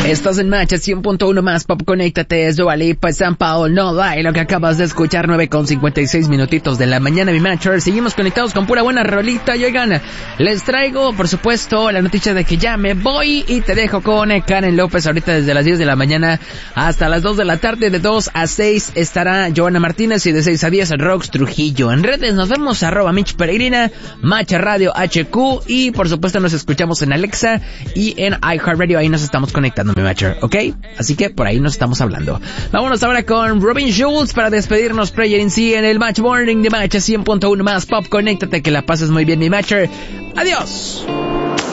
Estás en Match 100.1 más Pop, conéctate, es Dua Lipa, San Paul, No Die, lo que acabas de escuchar, 9:56 minutitos de la mañana, mi Matcher. Seguimos conectados con pura buena rolita, y oigan, les traigo, por supuesto, la noticia de que ya me voy y te dejo con Karen López ahorita desde las 10 de la mañana hasta las 2 de la tarde, de 2 a 6 estará Joana Martínez y de 6 a 10 Rox Trujillo. En redes nos vemos, @Mitch Peregrina, Match Radio HQ, y por supuesto nos escuchamos en Alexa y en iHeartRadio, ahí nos estamos conectando, mi Matcher, ¿ok? Así que por ahí nos estamos hablando. Vámonos ahora con Robin Schulz para despedirnos, Prayer in C, en el Match Morning de Match 100.1 más Pop. Conéctate, que la pases muy bien, mi Matcher. Adiós.